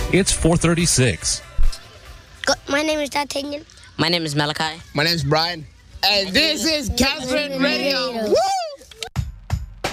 It's 4:36. My name is D'Artagnan. My name is Malachi. My name is Brian. And this is Casper